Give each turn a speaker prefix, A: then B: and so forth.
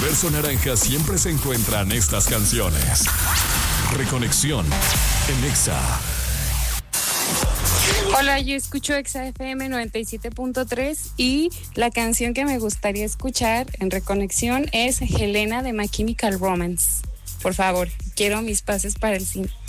A: universo naranja siempre se encuentran estas canciones. Reconexión en Exa.
B: Hola, yo escucho Exa FM 97.3 y la canción que me gustaría escuchar en Reconexión es Helena de My Chemical Romance. Por favor, quiero mis pases para el cine.